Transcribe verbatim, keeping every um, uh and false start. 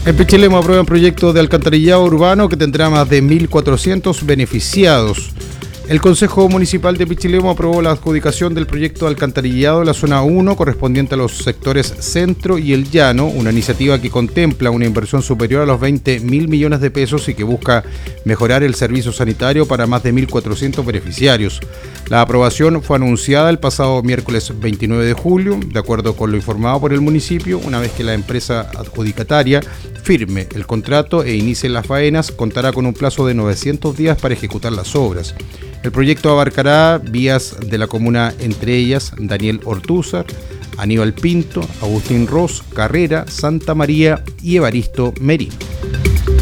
En Pichilemu aprueban proyecto de alcantarillado urbano que tendrá más de mil cuatrocientos beneficiados. El Consejo Municipal de Pichilemu aprobó la adjudicación del proyecto de alcantarillado de la zona uno correspondiente a los sectores centro y el llano, una iniciativa que contempla una inversión superior a los veinte mil millones de pesos y que busca mejorar el servicio sanitario para más de mil cuatrocientos beneficiarios. La aprobación fue anunciada el pasado miércoles veintinueve de julio, de acuerdo con lo informado por el municipio, una vez que la empresa adjudicataria firme el contrato e inicie las faenas, contará con un plazo de novecientos días para ejecutar las obras. El proyecto abarcará vías de la comuna, entre ellas Daniel Ortúzar, Aníbal Pinto, Agustín Ros, Carrera, Santa María y Evaristo Merino.